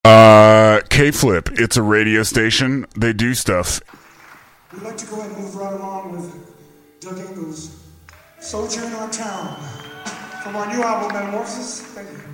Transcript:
K-Flip. It's a radio station. They do stuff. We'd like to go ahead and move right along with Doug Ingalls, Soldier in Our Town, from our new album, Metamorphosis. Thank you.